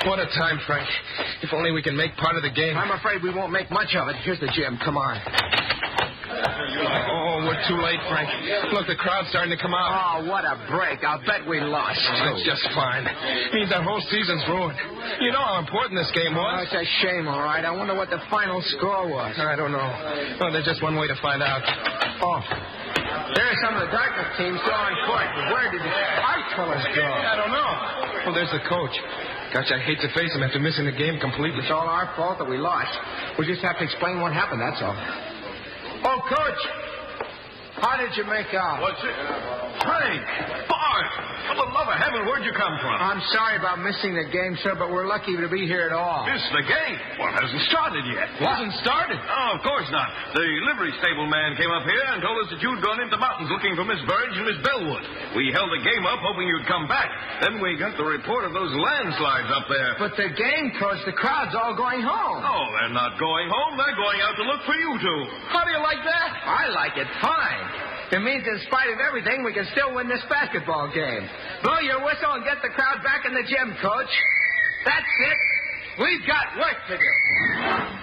What a time, Frank. If only we can make part of the game. I'm afraid we won't make much of it. Here's the gym. Come on. Oh, we're too late, Frank. Look, the crowd's starting to come out. Oh, what a break. I'll bet we lost. That's just fine. Means our whole season's ruined. You know how important this game Oh, was. it's a shame, all right. I wonder what the final score was. I don't know. Well, there's just one way to find out. Oh. There's some of the darkness teams still on foot. Where did the white fellas go? I don't know. Well, there's the coach. Gosh, I hate to face him after missing the game completely. It's all our fault that we lost. We just have to explain what happened, that's all. Oh, Coach, how did you make out? What's it? Frank! Bart! For the love of heaven, where'd you come from? I'm sorry about missing the game, sir, but we're lucky to be here at all. Missed the game? Well, it hasn't started yet. Hasn't started? Oh, of course not. The livery stable man came up here and told us that you'd gone into the mountains looking for Miss Burge and Miss Bellwood. We held the game up hoping you'd come back. Then we got the report of those landslides up there. But the game, Coach, the crowd's all going home. Oh, they're not going home. They're going out to look for you two. How do you like that? I like it fine. It means in spite of everything, we can still win this basketball game. Blow your whistle and get the crowd back in the gym, Coach. That's it. We've got work to do.